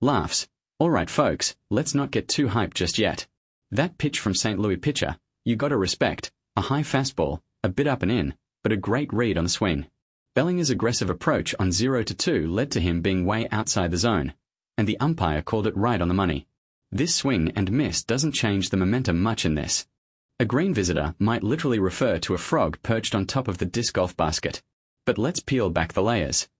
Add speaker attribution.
Speaker 1: Laughs. Alright folks, let's not get too hyped just yet. That pitch from St. Louis pitcher, you gotta respect. A high fastball, a bit up and in, but a great read on the swing. Bellinger's aggressive approach on 0-2 led to him being way outside the zone, and the umpire called it right on the money. This swing and miss doesn't change the momentum much in this. A green visitor might literally refer to a frog perched on top of the disc golf basket. But let's peel back the layers.